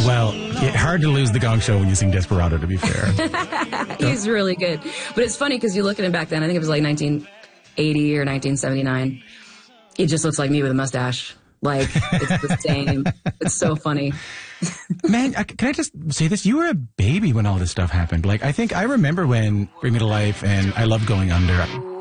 Well, hard to lose the Gong Show when you sing Desperado, to be fair. He's really good. But it's funny because you look at him back then, I think it was like 1980 or 1979. He just looks like me with a mustache. Like, it's the same. It's so funny. Man, can I just say this? You were a baby when all this stuff happened. Like, I think I remember when Bring Me to Life and I Love Going Under.